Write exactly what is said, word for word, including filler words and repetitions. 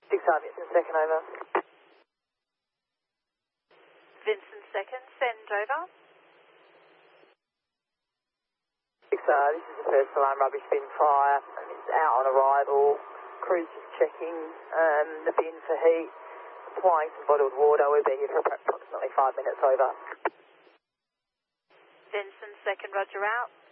Six R, Vincent second, over. Vincent second, send over. Six R, this is the first alarm, rubbish bin fire. It's out on arrival. Crew's just checking um, the bin for heat. Applying some bottled water. We'll be here for approximately five minutes, over. Vincent second, roger out.